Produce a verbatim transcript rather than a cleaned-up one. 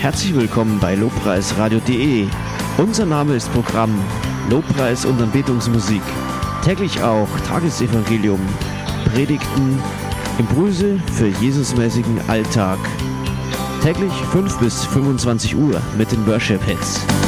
Herzlich willkommen bei lobpreisradio punkt de. Unser Name ist Programm Lobpreis und Anbetungsmusik. Täglich auch Tagesevangelium, Predigten, Impulse für Jesusmäßigen Alltag. Täglich fünf bis fünfundzwanzig Uhr mit den Worship Hits.